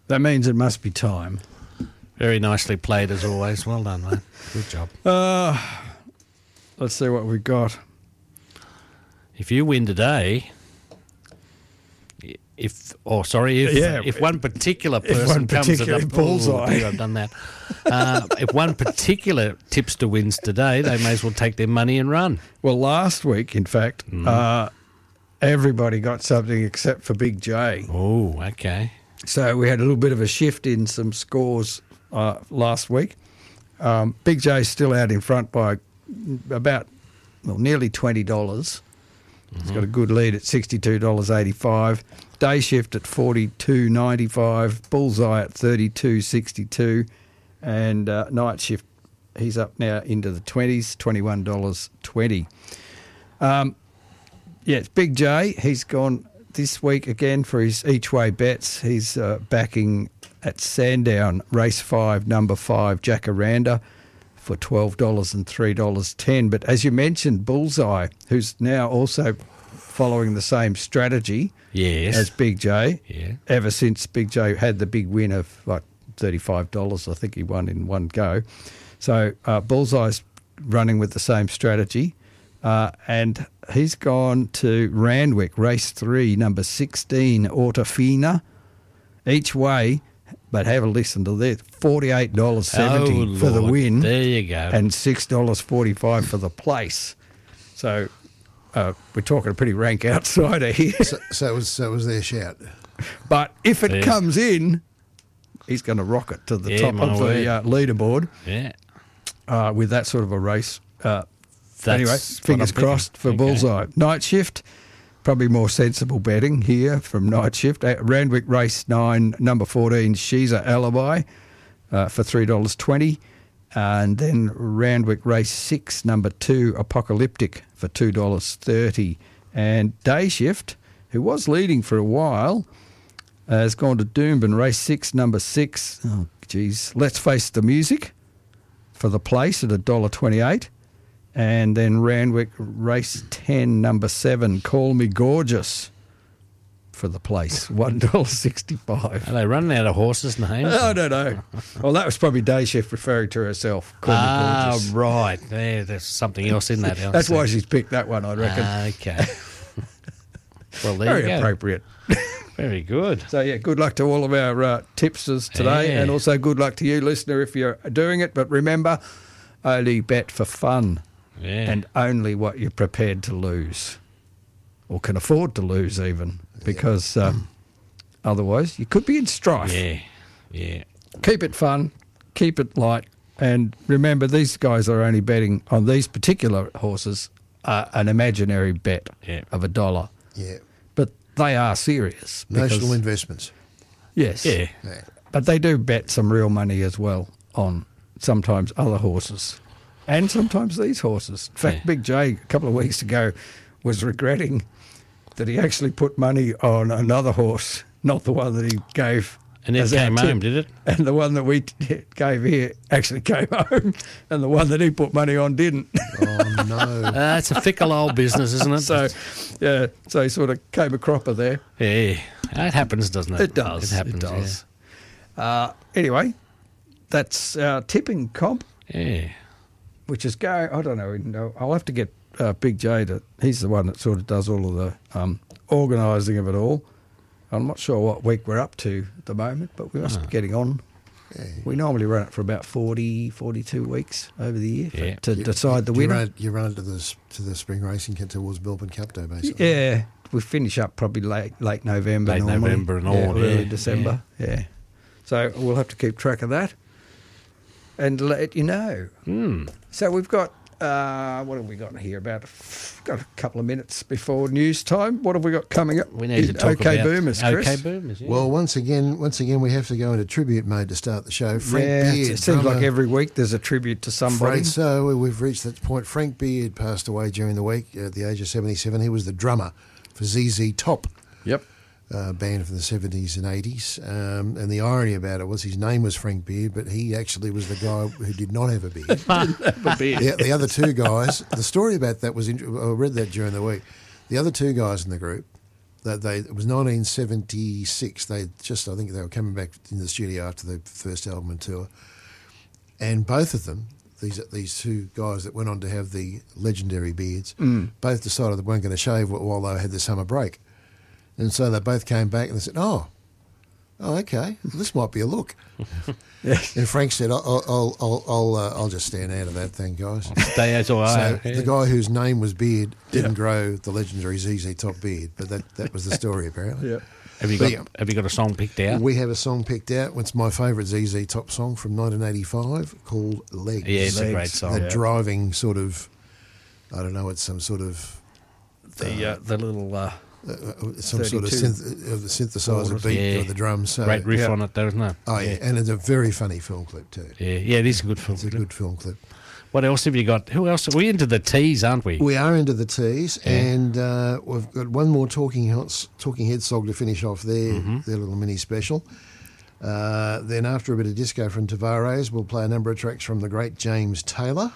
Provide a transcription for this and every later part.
That means it must be time. Very nicely played as always. Well done, mate. Good job. Let's see what we've got. If you win today, if one particular person comes to the bullseye. I've done that. If one particular tipster wins today, they may as well take their money and run. Well, last week, in fact, everybody got something except for Big J. Oh, okay. So we had a little bit of a shift in some scores last week. Big J's still out in front by nearly $20. He's got a good lead at $62.85. Day shift at $42.95. Bullseye at $32.62. And night shift, he's up now into the 20s, $21.20. It's Big J. He's gone this week again for his each-way bets. He's backing at Sandown, race 5, number 5, Jacaranda, for $12 and $3.10. But as you mentioned, Bullseye, who's now also following the same strategy as Big J, ever since Big J had the big win of like $35, I think he won in one go. So Bullseye's running with the same strategy. And he's gone to Randwick, race 3, number 16, Ortofina, each way. But have a listen to this, $48.70 for the win. There you go. And $6.45 for the place. So we're talking a pretty rank outsider here. So it was their shout. But if it comes in, he's going to rocket to the top of the leaderboard. Yeah. With that sort of a race. Anyway, fingers crossed for Bullseye. Night shift. Probably more sensible betting here from night shift. Randwick race 9, number 14, Shiza Alibi for $3.20. And then Randwick race 6, number 2, Apocalyptic for $2.30. And day shift, who was leading for a while, has gone to Doomben race 6, number 6. Oh, geez. Let's Face the Music for the place at $1.28. And then Randwick race 10, number 7, Call Me Gorgeous for the place, $1.65. Are they running out of horses' names? I don't know. Well, that was probably day shift referring to herself. Call Me Gorgeous. Right. There's something else in that. That's why she's picked that one, I reckon. Okay. Well, there you go. Very appropriate. Very good. So, good luck to all of our tipsters today, and also good luck to you, listener, if you're doing it. But remember, only bet for fun. Yeah. And only what you're prepared to lose, or can afford to lose even, because otherwise you could be in strife. Yeah. Keep it fun, keep it light, and remember these guys are only betting on these particular horses an imaginary bet of $1. Yeah. But they are serious. National investments. Yes. Yeah. But they do bet some real money as well on sometimes other horses. And sometimes these horses. In fact, Big J, a couple of weeks ago, was regretting that he actually put money on another horse, not the one that he gave. And it came home, did it? And the one that we gave here actually came home, and the one that he put money on didn't. Oh, no. It's a fickle old business, isn't it? So he sort of came a cropper there. Yeah. It happens, doesn't it? It does. It happens, It does. Anyway, that's our tipping comp. Yeah. Which is going, I don't know, I'll have to get Big J he's the one that sort of does all of the organising of it all. I'm not sure what week we're up to at the moment, but we must be getting on. Yeah. We normally run it for about 40, 42 weeks over the year to decide the winner. You run it to the spring racing towards Melbourne Cup Day, basically. Yeah, we finish up probably late November normally. November and all. Early December, yeah. So we'll have to keep track of that and let you know. So we've got, what have we got here? Got a couple of minutes before news time. What have we got coming up? We need to talk about Boomers, Chris. OK Boomers, yeah. Well, once again, we have to go into tribute mode to start the show. Frank Beard. It seems like every week there's a tribute to somebody. So we've reached that point. Frank Beard passed away during the week at the age of 77. He was the drummer for ZZ Top. Yep. Band from the 70s and 80s. And the irony about it was his name was Frank Beard, but he actually was the guy who did not have a beard. The other two guys, the story about that was, I read that during the week. The other two guys in the group It was 1976. I think they were coming back in the studio after the first album and tour, and both of them, these two guys that went on to have the legendary beards, both decided they weren't going to shave while they had their summer break, and so they both came back and they said, "Oh, okay, this might be a look." Yes. And Frank said, "I'll just stand out of that thing, guys." Stay as I am. So the guy whose name was Beard didn't grow the legendary ZZ Top beard, but that was the story apparently. Yeah. Have you got a song picked out? We have a song picked out. It's my favourite ZZ Top song from 1985 called Legs. Yeah, it's a great song. That driving sort of, I don't know, it's some sort of the little. Some sort of synthesizer beat of the drums. So, great riff on it, though, isn't it? Oh, yeah. And it's a very funny film clip, too. Yeah, it is a good film clip. It's a good film clip. What else have you got? Who else? We're into the teas, aren't we? We are into the teas, and we've got one more Talking Head song to finish off their little mini special. Then after a bit of disco from Tavares, we'll play a number of tracks from the great James Taylor.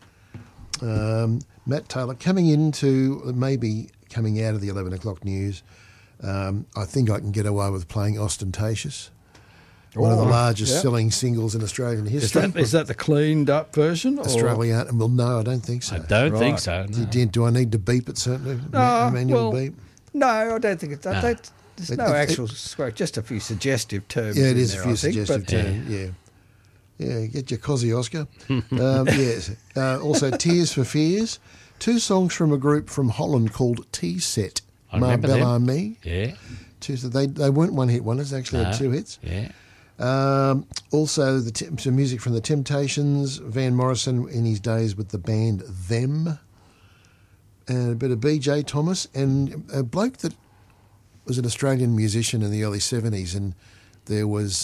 Matt Taylor coming out of the 11 o'clock news. I think I can get away with playing Ostentatious. One of the largest selling singles in Australian history. Is that the cleaned up version? Australian? Well, no, I don't think so. I don't think so. No. Do I need to beep it, certainly? Manual beep? No, I don't think it's... There's no actual... just a few suggestive terms. Yeah, it is a few suggestive terms, yeah. Yeah, get your cosy Oscar. Yes. Also, Tears for Fears. 2 songs from a group from Holland called T-Set. Ma Belle Amie. Yeah. They weren't one-hit wonders, actually had 2 hits. Yeah. Also, some music from The Temptations, Van Morrison in his days with the band Them, and a bit of B.J. Thomas, and a bloke that was an Australian musician in the early 70s, and there was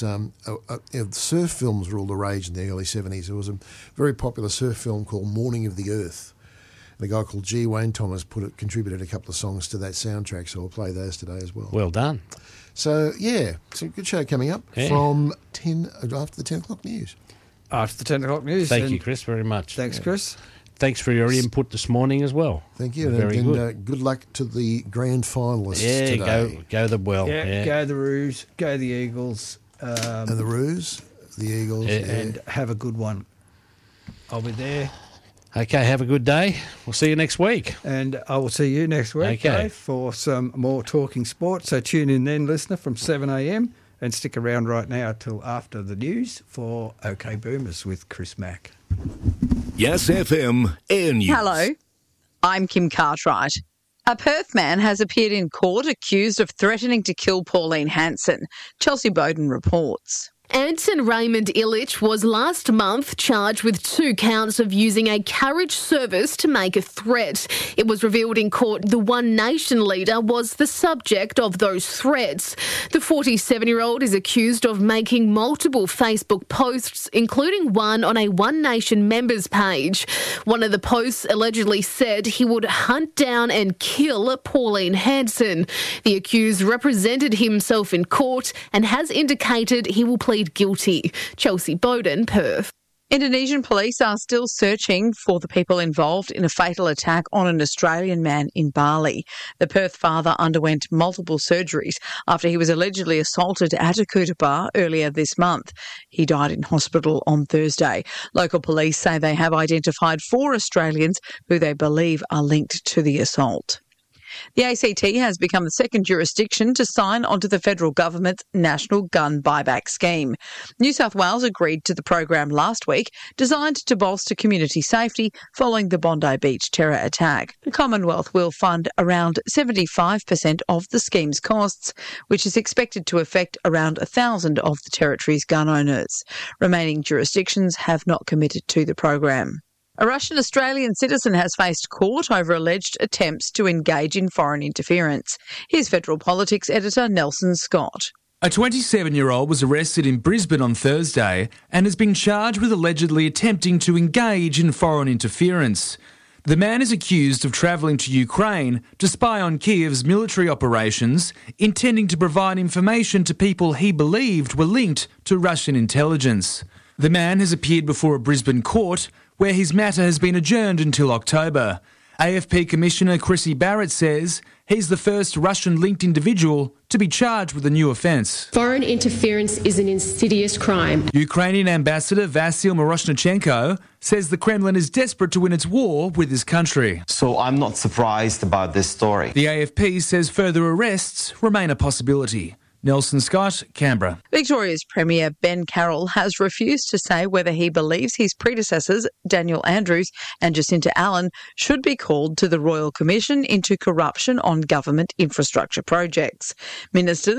surf films ruled the rage in the early 70s. There was a very popular surf film called Morning of the Earth. And a guy called G. Wayne Thomas contributed a couple of songs to that soundtrack, so we'll play those today as well. Well done. So, yeah, it's a good show coming up from after the 10 o'clock news. After the 10 o'clock news. Thank you, Chris, very much. Thanks, Chris. Thanks for your input this morning as well. Thank you. Very good. Good luck to the grand finalists today. Go the well. Yeah, go the Roos, go the Eagles. And the Roos, the Eagles. And have a good one. I'll be there. Okay, have a good day. We'll see you next week. And I will see you next week, Dave, for some more Talking Sport. So tune in then, listener, from 7 a.m. and stick around right now till after the news for OK Boomers with Chris Mack. Yes FM Air News. Hello, I'm Kim Cartwright. A Perth man has appeared in court accused of threatening to kill Pauline Hanson. Chelsea Bowden reports. Anton Raymond Illich was last month charged with 2 counts of using a carriage service to make a threat. It was revealed in court the One Nation leader was the subject of those threats. The 47-year-old is accused of making multiple Facebook posts, including one on a One Nation members page. One of the posts allegedly said he would hunt down and kill Pauline Hanson. The accused represented himself in court and has indicated he will plead guilty. Chelsea Bowden, Perth. Indonesian police are still searching for the people involved in a fatal attack on an Australian man in Bali. The Perth father underwent multiple surgeries after he was allegedly assaulted at a Kuta bar earlier this month. He died in hospital on Thursday. Local police say they have identified 4 Australians who they believe are linked to the assault. The ACT has become the second jurisdiction to sign onto the federal government's National Gun Buyback Scheme. New South Wales agreed to the program last week, designed to bolster community safety following the Bondi Beach terror attack. The Commonwealth will fund around 75% of the scheme's costs, which is expected to affect around 1,000 of the territory's gun owners. Remaining jurisdictions have not committed to the program. A Russian-Australian citizen has faced court over alleged attempts to engage in foreign interference. Here's Federal Politics editor Nelson Scott. A 27-year-old was arrested in Brisbane on Thursday and has been charged with allegedly attempting to engage in foreign interference. The man is accused of travelling to Ukraine to spy on Kiev's military operations, intending to provide information to people he believed were linked to Russian intelligence. The man has appeared before a Brisbane court, where his matter has been adjourned until October. AFP Commissioner Chrissy Barrett says He's the first Russian-linked individual to be charged with a new offence. Foreign interference is an insidious crime. Ukrainian Ambassador Vasyl Miroshnichenko says the Kremlin is desperate to win its war with his country. So I'm not surprised about this story. The AFP says further arrests remain a possibility. Nelson Scott, Canberra. Victoria's Premier Ben Carroll has refused to say whether he believes his predecessors, Daniel Andrews and Jacinta Allen, should be called to the Royal Commission into corruption on government infrastructure projects. Ministers